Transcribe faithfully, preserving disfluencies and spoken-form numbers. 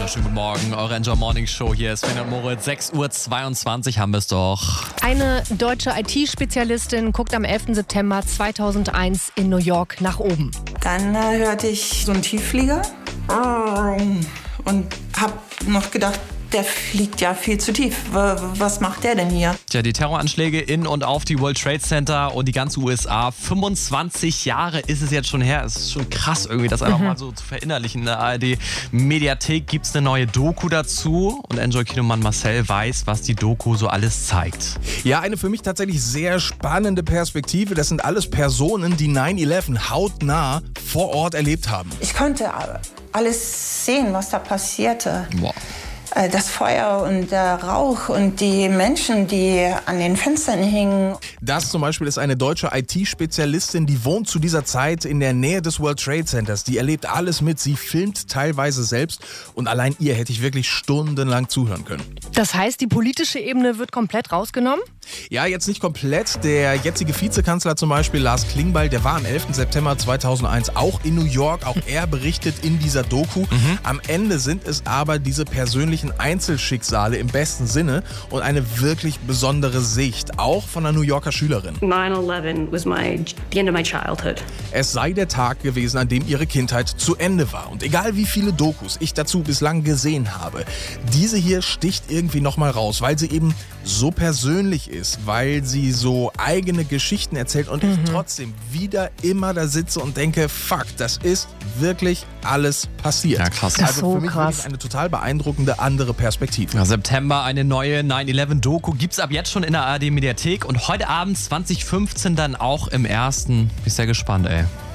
wunderschönen guten Morgen. Eure Enjoy Morning Show hier ist Sven und Moritz. sechs Uhr zweiundzwanzig haben wir es doch. Eine deutsche I T-Spezialistin guckt am elften September zweitausendeins in New York nach oben. Dann äh, hörte ich so einen Tiefflieger und hab noch gedacht, der fliegt ja viel zu tief. Was macht der denn hier? Tja, die Terroranschläge in und auf die World Trade Center und die ganze U S A. fünfundzwanzig Jahre ist es jetzt schon her. Es ist schon krass, irgendwie das einfach mhm. mal so zu verinnerlichen. In der A R D-Mediathek gibt es eine neue Doku dazu. Und Enjoy-Kinomann Marcel weiß, was die Doku so alles zeigt. Ja, eine für mich tatsächlich sehr spannende Perspektive. Das sind alles Personen, die neun elf hautnah vor Ort erlebt haben. Ich konnte alles sehen, was da passierte. Wow. Das Feuer und der Rauch und die Menschen, die an den Fenstern hingen. Das zum Beispiel ist eine deutsche I T-Spezialistin, die wohnt zu dieser Zeit in der Nähe des World Trade Centers. Die erlebt alles mit, sie filmt teilweise selbst und allein ihr hätte ich wirklich stundenlang zuhören können. Das heißt, die politische Ebene wird komplett rausgenommen? Ja, jetzt nicht komplett. Der jetzige Vizekanzler zum Beispiel, Lars Klingbeil, der war am elften September zweitausendeins auch in New York. Auch er berichtet in dieser Doku. Mhm. Am Ende sind es aber diese persönlichen Einzelschicksale im besten Sinne und eine wirklich besondere Sicht, auch von einer New Yorker Schülerin. nine eleven was my, the end of my childhood. Es sei der Tag gewesen, an dem ihre Kindheit zu Ende war. Und egal wie viele Dokus ich dazu bislang gesehen habe, diese hier sticht irgendwie nochmal raus, weil sie eben so persönlich ist, weil sie so eigene Geschichten erzählt und mhm. ich trotzdem wieder immer da sitze und denke, fuck, das ist wirklich alles passiert. Ja, krass. Also so für mich krass. wirklich eine total beeindruckende andere Perspektive. Ja, September, eine neue nine elf Doku gibt's ab jetzt schon in der A R D-Mediathek und heute Abend zwanzig fünfzehn dann auch im ersten. Bin sehr gespannt, ey.